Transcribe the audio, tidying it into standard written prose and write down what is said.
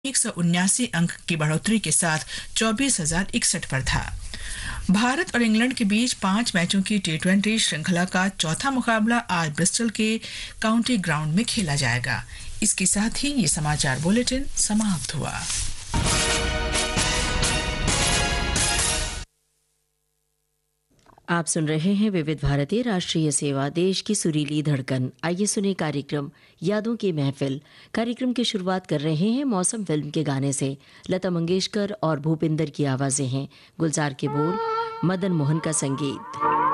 179 अंक की बढ़ोतरी के साथ 24,061 पर था। भारत और इंग्लैंड के बीच 5 मैचों की टी20 श्रृंखला का चौथा मुकाबला आज ब्रिस्टल के काउंटी ग्राउंड में खेला जाएगा। इसके साथ ही ये समाचार बुलेटिन समाप्त हुआ। आप सुन रहे हैं विविध भारती राष्ट्रीय सेवा, देश की सुरीली धड़कन। आइए सुने कार्यक्रम यादों की महफिल। कार्यक्रम की शुरुआत कर रहे हैं मौसम फिल्म के गाने से। लता मंगेशकर और भूपिंदर की आवाजें हैं, गुलजार के बोल, मदन मोहन का संगीत।